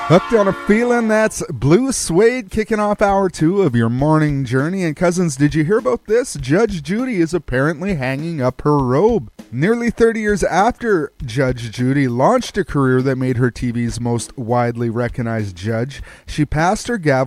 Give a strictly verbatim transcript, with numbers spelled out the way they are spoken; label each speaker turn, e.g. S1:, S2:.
S1: Hooked on a Feeling, that's Blue Suede kicking off hour two of your morning journey. And cousins, did you hear about this? Judge Judy is apparently hanging up her robe. Nearly thirty years after Judge Judy launched a career that made her T V's most widely recognized judge, she passed her gavel